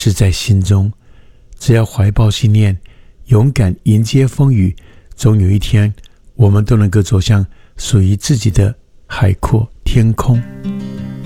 是在心中。只要怀抱信念，勇敢迎接风雨，总有一天，我们都能够走向属于自己的海阔天空。